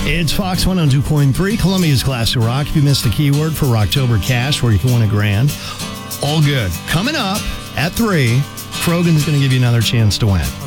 It's Fox 102.3, Columbia's Classic Rock. If you missed the keyword for Rocktober Cash, where you can win $1,000, all good. Coming up at 3, Krogan's going to give you another chance to win.